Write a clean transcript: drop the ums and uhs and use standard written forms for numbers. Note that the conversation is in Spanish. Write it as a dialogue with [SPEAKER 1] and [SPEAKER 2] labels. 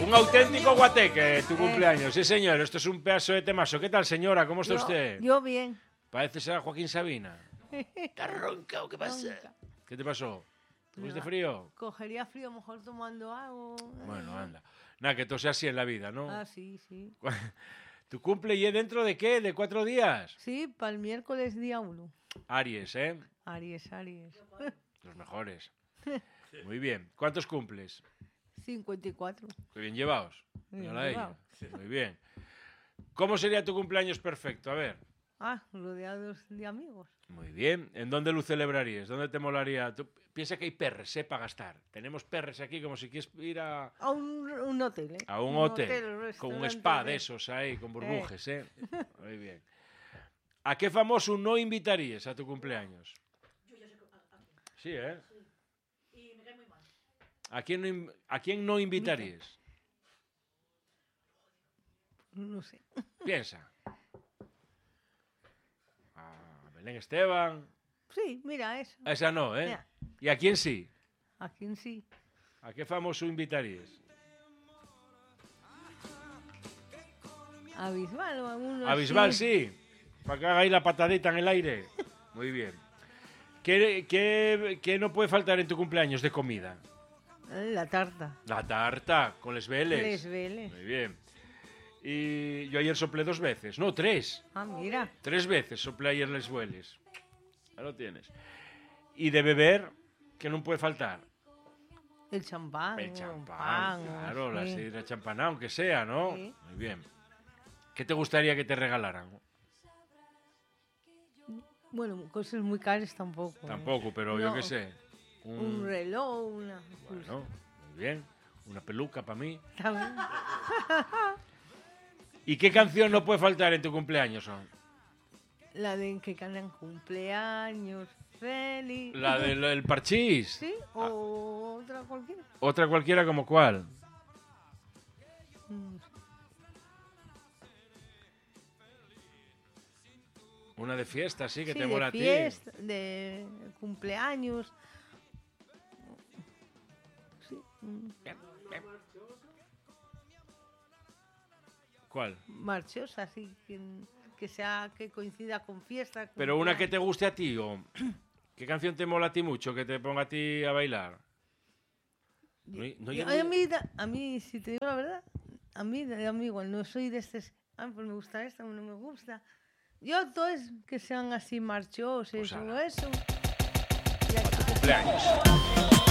[SPEAKER 1] Un auténtico guateque, tu cumpleaños. Sí, señor, esto es un pedazo de temazo. ¿Qué tal, señora? ¿Cómo está usted?
[SPEAKER 2] Yo bien.
[SPEAKER 1] Parece ser a Joaquín Sabina. ¿Estás ronca o qué pasa?
[SPEAKER 2] Ronca.
[SPEAKER 1] ¿Qué te pasó? ¿Tuviste frío?
[SPEAKER 2] Cogería frío mejor tomando algo.
[SPEAKER 1] Bueno, anda. Nada, que todo sea así en la vida, ¿no?
[SPEAKER 2] Ah, sí, sí.
[SPEAKER 1] ¿Tu cumple y dentro de qué? ¿De 4 días?
[SPEAKER 2] Sí, para el miércoles día 1.
[SPEAKER 1] Aries, ¿eh?
[SPEAKER 2] Aries.
[SPEAKER 1] Los mejores. Muy bien. ¿Cuántos cumples?
[SPEAKER 2] 54.
[SPEAKER 1] Qué bien llevados.
[SPEAKER 2] Bien
[SPEAKER 1] Mírala ella.
[SPEAKER 2] llevados.
[SPEAKER 1] Muy bien. ¿Cómo sería tu cumpleaños perfecto? A ver.
[SPEAKER 2] Rodeados de amigos.
[SPEAKER 1] Muy bien. ¿En dónde lo celebrarías? ¿Dónde te molaría? Tú piensa que hay perres, para gastar. Tenemos perres aquí como si quieres ir a
[SPEAKER 2] Un hotel, ¿eh?
[SPEAKER 1] un hotel con un
[SPEAKER 2] restaurante,
[SPEAKER 1] spa de esos ahí, con burbujes, ¿eh? Muy bien. ¿A qué famoso no invitarías a tu cumpleaños? Sí, ¿eh?
[SPEAKER 3] Y me cae muy mal.
[SPEAKER 1] ¿A quién no invitarías?
[SPEAKER 2] No sé.
[SPEAKER 1] Piensa. A Belén Esteban.
[SPEAKER 2] Sí, mira eso.
[SPEAKER 1] A esa no, ¿eh?
[SPEAKER 2] Mira.
[SPEAKER 1] ¿Y a quién sí?
[SPEAKER 2] ¿A quién sí?
[SPEAKER 1] ¿A qué famoso invitarías?
[SPEAKER 2] A Bisbal o a uno
[SPEAKER 1] A Bisbal,
[SPEAKER 2] así.
[SPEAKER 1] sí. Para que haga ahí la patadita en el aire. Muy bien. ¿Qué no puede faltar en tu cumpleaños de comida?
[SPEAKER 2] La tarta.
[SPEAKER 1] La tarta con les veles.
[SPEAKER 2] Les veles.
[SPEAKER 1] Muy bien. Y yo ayer soplé 2 veces. No, 3.
[SPEAKER 2] Ah, mira.
[SPEAKER 1] 3 veces soplé ayer les veles. Ya lo tienes. Y de beber, ¿qué no puede faltar?
[SPEAKER 2] El champán.
[SPEAKER 1] El
[SPEAKER 2] o
[SPEAKER 1] champán, claro, la
[SPEAKER 2] sí.
[SPEAKER 1] sidra champán, aunque sea, ¿no?
[SPEAKER 2] Sí.
[SPEAKER 1] Muy bien. ¿Qué te gustaría que te regalaran?
[SPEAKER 2] Bueno, cosas muy caras tampoco. ¿eh?
[SPEAKER 1] Tampoco, pero yo
[SPEAKER 2] No,
[SPEAKER 1] qué sé.
[SPEAKER 2] Un reloj, una...
[SPEAKER 1] Bueno, muy bien. Una peluca para mí.
[SPEAKER 2] ¿Sabes?
[SPEAKER 1] ¿Y qué canción no puede faltar en tu cumpleaños? Son?
[SPEAKER 2] La de que cantan cumpleaños feliz.
[SPEAKER 1] La del parchís.
[SPEAKER 2] ¿Sí? O otra cualquiera.
[SPEAKER 1] Otra cualquiera como cuál.
[SPEAKER 2] Mm,
[SPEAKER 1] Una de fiesta, sí, que
[SPEAKER 2] sí,
[SPEAKER 1] te mola
[SPEAKER 2] de
[SPEAKER 1] a ti.
[SPEAKER 2] fiesta, de cumpleaños. Sí.
[SPEAKER 1] ¿Cuál?
[SPEAKER 2] Marchosa, así que coincida con fiesta.
[SPEAKER 1] Pero una que
[SPEAKER 2] cumpleaños.
[SPEAKER 1] te guste a ti, o ¿qué canción te mola a ti mucho, que te ponga a ti a bailar?
[SPEAKER 2] A mí, si te digo la verdad, a mí igual, no soy de este... pues me gusta esta, no me gusta. Yo todo es que sean así marchosos
[SPEAKER 1] Pues
[SPEAKER 2] o
[SPEAKER 1] ala.
[SPEAKER 2] eso.
[SPEAKER 1] Cumpleaños.